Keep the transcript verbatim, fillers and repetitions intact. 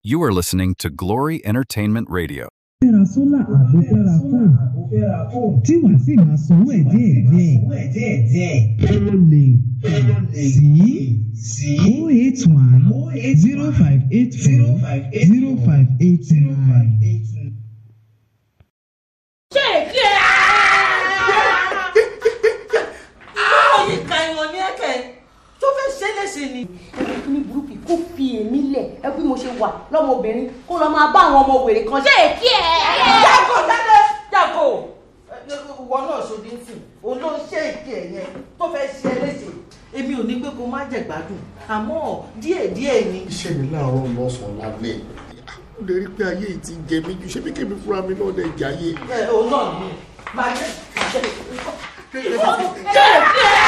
You are listening to Glory Entertainment Radio. Fẹ́ra sólà àbò fẹ́ra fóònù tí wàá sì máa sanwó ẹ̀ díẹ̀díẹ̀. O lè sí oh eight one zero five eight four zero five eight nine. Ṣé èkì ẹ̀? Yìí ka ìwọ̀n ní ẹ̀kẹ́ tó fẹ́ ṣe léṣe ni. Ẹ̀rọ kí ní burúkú kó fi èmi lẹ̀ ẹ bí mo ṣe wà lọ́mọbìnrin kó lọ máa bá àwọn ọmọ wèrè kan. Ṣé èkì ẹ̀? Jágò jáde jágò. Ìwọ náà ṣòdì ń sìn òun ló ń ṣe èkì ẹ̀ yẹn tó fẹ́ ṣe léṣe. Èmi ò ní pé kó má jẹ gbádùn àmọ́ díẹ̀díẹ̀ ni. Iṣẹ́ mi láàárọ̀ lọ́sàn-án lálẹ́ ó lè rí pé ayé yìí ti jẹ mí ju ṣé bí kébí fúnra mi náà lè jayé. Ẹ òun náà ni máa jẹ máa jẹ.